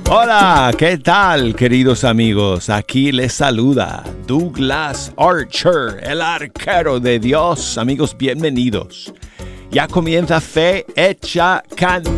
Hola, ¿qué tal, queridos amigos? Aquí les saluda Douglas Archer, el arquero de Dios. Amigos, bienvenidos. Ya comienza Fe Hecha Canción.